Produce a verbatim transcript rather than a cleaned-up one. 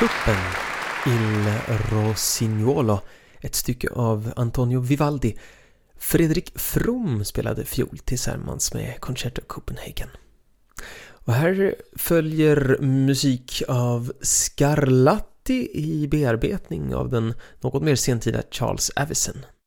Truppen Il Rossignolo, ett stycke av Antonio Vivaldi. Fredrik From spelade fiol tillsammans med Concerto Copenhagen. Och här följer musik av Scarlatti i bearbetning av den något mer sentida Charles Avison.